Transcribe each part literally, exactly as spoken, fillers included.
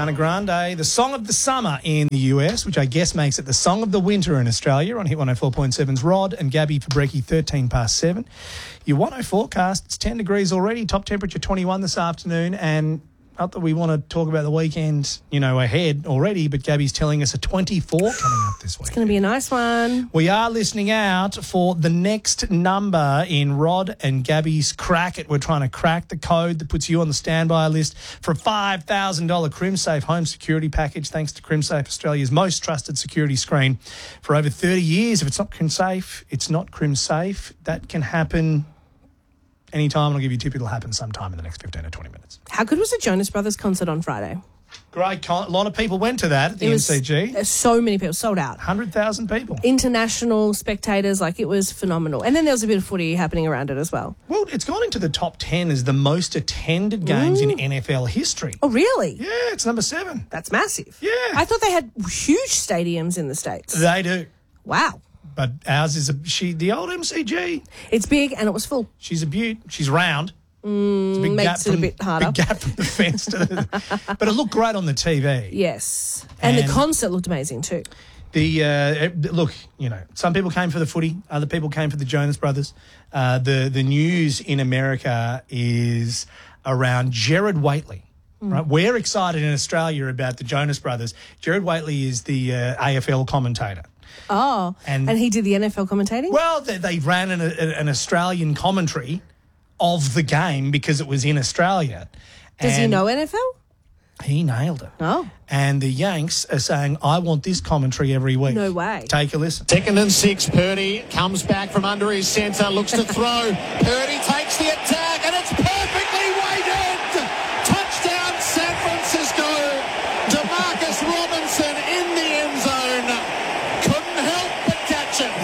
Ariana Grande, the song of the summer in the U S, which I guess makes it the song of the winter in Australia on Hit one oh four point seven's Rod and Gabby Fabrecki, thirteen past seven. Your one oh forecast, it's ten degrees already, top temperature twenty-one this afternoon, and not that we want to talk about the weekend, you know, ahead already, but Gabby's telling us a twenty-four coming up this week. It's going to be a nice one. We are listening out for the next number in Rod and Gabby's Crack It. We're trying to crack the code that puts you on the standby list for a five thousand dollars CrimSafe home security package, thanks to CrimSafe, Australia's most trusted security screen for over thirty years. If it's not CrimSafe, it's not CrimSafe. That can happen anytime, and I'll give you a tip, it'll happen sometime in the next fifteen or twenty minutes. How good was the Jonas Brothers concert on Friday? Great. Con- a lot of people went to that at the it was, M C G. Uh, so many people, sold out. one hundred thousand people. International spectators, like it was phenomenal. And then there was a bit of footy happening around it as well. Well, it's gone into the top ten as the most attended games Ooh. in N F L history. Oh, really? Yeah, it's number seven. That's massive. Yeah. I thought they had huge stadiums in the States. They do. Wow. But ours is a, she the old M C G. It's big and it was full. She's a beaut. She's round. Mm, It's a big makes gap it from, a bit harder. Big gap from the fence to the, but it looked great on the T V. Yes. And, And the concert looked amazing too. The uh, look, you know, some people came for the footy, other people came for the Jonas Brothers. Uh, the the news in America is around Jared Waitley. Mm. Right, we're excited in Australia about the Jonas Brothers. Jared Waitley is the uh, A F L commentator. Oh, And- and, he did the N F L commentating? Well, they, they ran an, an Australian commentary of the game because it was in Australia. Does he And know N F L? He nailed it. Oh. And the Yanks are saying, I want this commentary every week. No way. Take a listen. Second and six, Purdy comes back from under his centre, looks to throw. Purdy takes the attack, and it's perfectly weighted. Touchdown, San Francisco. Demarcus Robinson in the end zone. Couldn't help but catch it.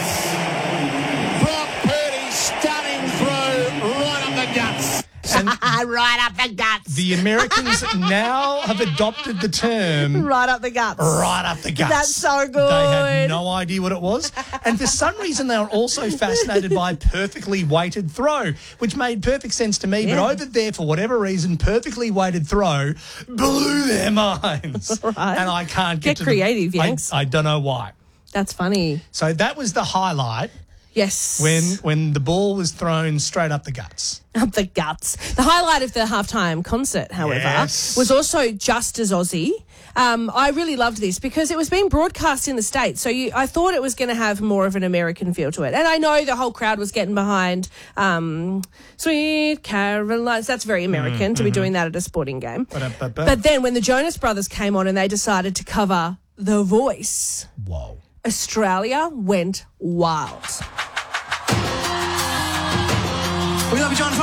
Brock Purdy, stunning throw right up the guts. And Right up the guts. the Americans now have adopted the term Right up the guts. right up the guts. That's so good. They had no idea what it was. And for some reason, they were also fascinated by perfectly weighted throw, which made perfect sense to me. Yeah. But over there, for whatever reason, perfectly weighted throw blew their minds. Right. And I can't get, Get to creative, the, I, Yanks. I don't know why. That's funny. So that was the highlight Yes. when when the ball was thrown straight up the guts. Up the guts. The highlight of the halftime concert, however, Yes. was also just as Aussie. Um, I really loved this because it was being broadcast in the States. So you, I thought it was going to have more of an American feel to it. And I know the whole crowd was getting behind um, Sweet Caroline. That's very American to be doing that at a sporting game. Ba-da-ba-ba. But then when the Jonas Brothers came on and they decided to cover The Voice, Whoa. Australia went wild. We love you, John.